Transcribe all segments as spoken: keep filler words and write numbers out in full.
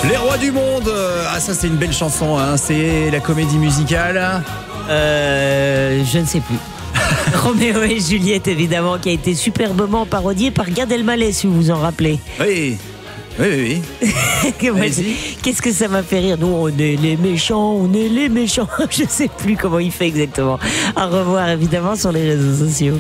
Les rois du monde. Ah, ça c'est une belle chanson, hein. C'est la comédie musicale. Euh, je ne sais plus. Roméo et Juliette, évidemment, qui a été superbement parodié par Gad Elmaleh, si vous vous en rappelez. Oui, oui, oui. oui. Moi, qu'est-ce que ça m'a fait rire. Nous, on est les méchants, on est les méchants. Je ne sais plus comment il fait exactement. À revoir, évidemment, sur les réseaux sociaux.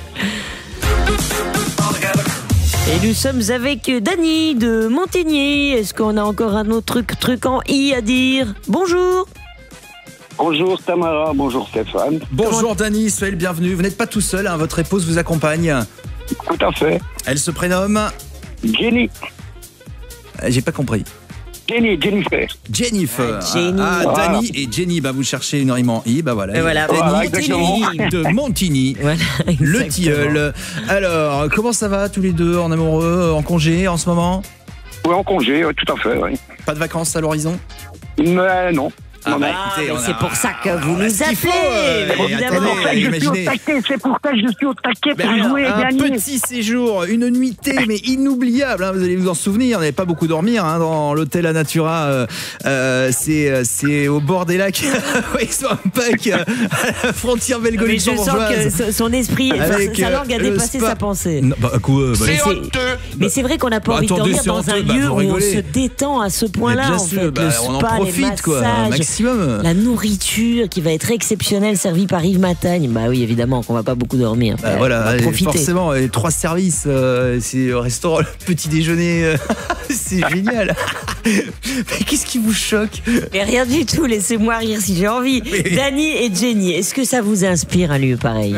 Et nous sommes avec Dany de Montigny. Est-ce qu'on a encore un autre truc, truc en i à dire? Bonjour. Bonjour Tamara, bonjour Stéphane. Bonjour Dany, soyez le bienvenu. Vous n'êtes pas tout seul, hein, votre épouse vous accompagne. Tout à fait. Elle se prénomme Jenny. J'ai pas compris. Jenny, Jennifer. Jennifer. Ah, Jenny. Ah, Voilà. Dany et Jenny, bah vous cherchez une rime en i, bah voilà. Et voilà, Dany voilà, Montigny de Montigny. Voilà, Le exactement. tilleul. Alors, comment ça va tous les deux, en amoureux, en congé en ce moment? Oui, en congé, oui, tout à fait, oui. Pas de vacances à l'horizon? Mais non. Ah non, bah, non. écoutez, mais on a- c'est pour ça que vous on a nous ce qu'il faut, appelez, euh, évidemment. C'est pour ça que je suis au imaginez. taquet, c'est pour ça que je suis au taquet pour Ben, jouer et un gagner. petit séjour, une nuitée mais inoubliable, hein, vous allez vous en souvenir, on n'avait pas beaucoup dormir hein, dans l'hôtel Anatura, euh, euh, c'est, c'est au bord des lacs, oui, sur un pack euh, à la frontière Mais je sens belgo-luxembourgeoise. que son esprit, enfin, Avec, sa langue a euh, le dépassé spa. sa pensée. Non, bah, quoi, bah, Mais c'est- Mais c'est vrai qu'on n'a pas Bah, envie attendez, de c'est dormir dans un honteux, bah, lieu vous où on rigolez. se détend à ce mais point-là. bien En sûr, fait, bah, le on en spa, les profite quoi, un massages, maximum. la nourriture qui va être exceptionnelle, servie par Yves Matagne. Bah oui, évidemment qu'on va pas beaucoup dormir. Bah, Euh, voilà, on va et profiter. forcément, les trois services, euh, c'est au restaurant, le petit déjeuner, euh, c'est génial. Mais qu'est-ce qui vous choque? Mais rien du tout, laissez-moi rire si j'ai envie. Oui. Dany et Jenny, est-ce que ça vous inspire un lieu pareil?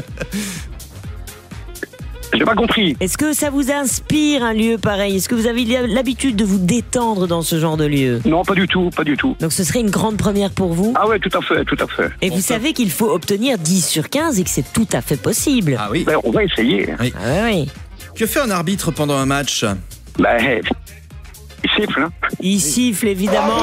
J'ai pas compris. Est-ce que ça vous inspire un lieu pareil? Est-ce que vous avez l'habitude de vous détendre dans ce genre de lieu? Non, pas du tout, pas du tout. Donc ce serait une grande première pour vous? Ah ouais, tout à fait, tout à fait. Et vous savez qu'il faut obtenir dix sur quinze et que c'est tout à fait possible. Ah oui. Ben, on va essayer. Ah ouais, ouais. Que fait un arbitre pendant un match? Ben, il siffle, hein. Il siffle évidemment.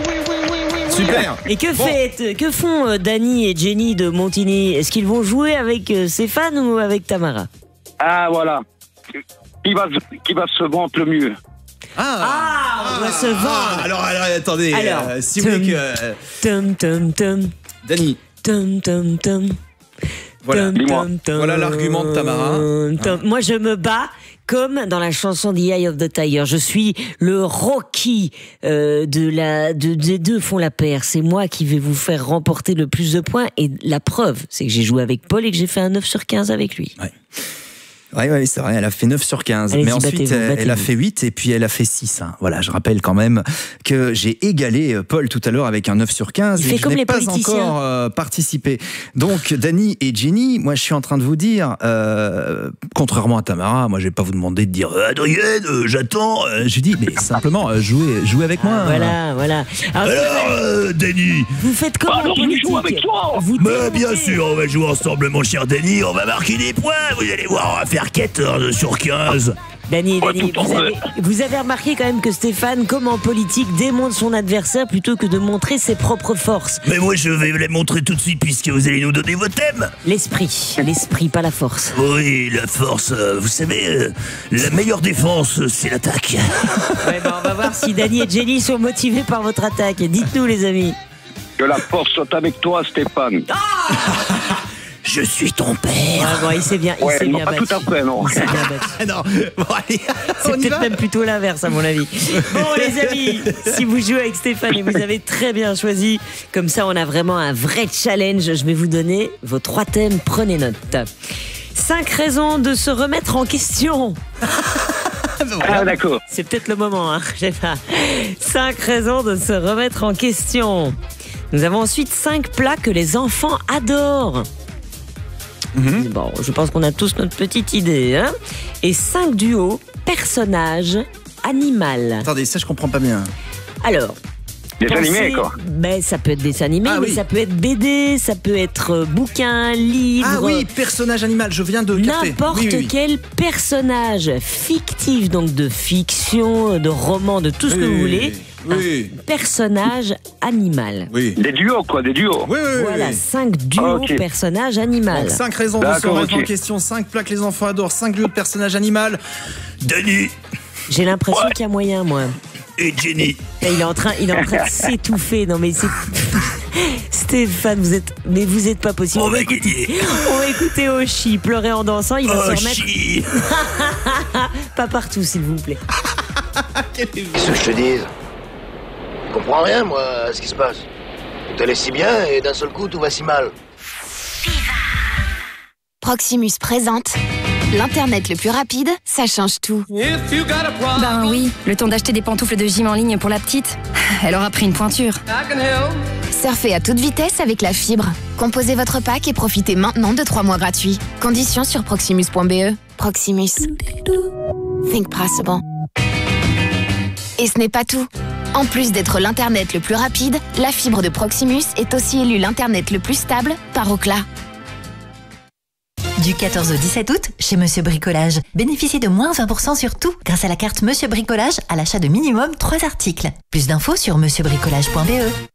Super. Et que, Bon. fait, que font euh, Dany et Jenny de Montigny? Est-ce qu'ils vont jouer avec euh, Stéphane ou avec Tamara? Ah, voilà. Qui va, qui va se vanter le mieux? Ah, on va se vendre. alors, alors, attendez, Alors, euh, si vous voulez tum. que... euh, Tum, tum, tum. Dany, Tum, tum, tum. voilà. Tum, dis-moi. tum, tum. Voilà l'argument de Tamara. Tum. Moi, je me bats comme dans la chanson The Eye of the Tiger. Je suis le Rocky euh, de la, de, des deux font la paire. C'est moi qui vais vous faire remporter le plus de points. Et la preuve, c'est que j'ai joué avec Paul et que j'ai fait un neuf sur quinze avec lui. Ouais. Oui, ouais, c'est vrai, elle a fait neuf sur quinze. Allez-y, Mais ensuite, battez-vous, elle, elle a battez-vous. fait huit et puis elle a fait six. Hein. Voilà, je rappelle quand même que j'ai égalé euh, Paul tout à l'heure avec un neuf sur quinze. Il et fait je comme n'ai les pas politiciens. encore euh, participé. Donc, Dany et Jenny, moi, je suis en train de vous dire, euh, contrairement à Tamara, moi, je vais pas vous demander de dire euh, Adrienne, euh, j'attends. Euh, je dis, mais simplement, euh, jouez, jouez avec moi. Voilà, voilà. Alors, Alors, euh, Dany, vous faites comment Alors, en je vais jouer politique? avec toi. Vous bah, bien démontez. sûr, on va jouer ensemble, mon cher Dany. On va marquer des points. Vous allez voir, on va faire quatorze sur quinze. Dany, Ouais, Dany, tout en vous, fait. avez, vous avez remarqué quand même que Stéphane, comme en politique, démonte son adversaire plutôt que de montrer ses propres forces. Mais moi, je vais les montrer tout de suite puisque vous allez nous donner vos thèmes. L'esprit, l'esprit, pas la force. Oui, la force, euh, vous savez, euh, la meilleure défense, euh, c'est l'attaque. Ouais, bah, on va voir si Dany et Jenny sont motivés par votre attaque. Dites-nous, les amis. Que la force soit avec toi, Stéphane. Je suis ton père. Ah, bon, il s'est bien, il Ouais, s'est non, bien pas battu. tout à fait, non. Il s'est bien battu. Ah non, bon, allez, C'est on y peut-être va. même plutôt l'inverse, à mon avis. Bon, les amis, si vous jouez avec Stéphane et vous avez très bien choisi, comme ça, on a vraiment un vrai challenge. Je vais vous donner vos trois thèmes. Prenez note. Cinq raisons de se remettre en question. Ah, d'accord. C'est peut-être le moment, hein. Je sais pas. Cinq raisons de se remettre en question. Nous avons ensuite cinq plats que les enfants adorent. Bon, je pense qu'on a tous notre petite idée, hein. Et cinq duos personnage animal. Attendez, ça, je comprends pas bien. Alors. Des pensez- animés, quoi. Ben, ça peut être dessin animé, Ah mais oui. ça peut être B D, ça peut être euh, bouquin, livre. Ah oui, personnage animal, je viens de capter. N'importe Oui, oui, oui. quel personnage fictif, donc de fiction, de roman, de tout ce que Oui, vous voulez. Oui, Un personnage animal. oui. Des duos, quoi, des duos. Oui, oui, Voilà, oui. cinq duos Ok. personnages animal. Donc, cinq raisons de se D'accord, remettre en ok. question, cinq plats que les enfants adorent, cinq duos de personnages animal. Dany, J'ai l'impression qu'il y a moyen, moi. et Jenny. Et il est en train, il est en train de s'étouffer. Non mais c'est Stéphane, vous êtes, mais vous êtes pas possible. On va gagner. On va écouter Oshi pleurer en dansant. Il va se remettre. Oshi. Pas partout, s'il vous plaît. Qu'est-ce que je te dis? Je comprends rien, moi, à ce qui se passe. Tout allait si bien et d'un seul coup, tout va si mal. Proximus présente l'Internet le plus rapide, ça change tout. Ben oui, le temps d'acheter des pantoufles de gym en ligne pour la petite, elle aura pris une pointure. Surfez à toute vitesse avec la fibre. Composez votre pack et profitez maintenant de trois mois gratuits. Conditions sur proximus point b e. Proximus. Think possible. Et ce n'est pas tout. En plus d'être l'Internet le plus rapide, la fibre de Proximus est aussi élue l'Internet le plus stable par Ookla. Du quatorze au dix-sept août, chez Monsieur Bricolage, bénéficiez de moins vingt pour cent sur tout grâce à la carte Monsieur Bricolage à l'achat de minimum trois articles. Plus d'infos sur monsieur bricolage point b e.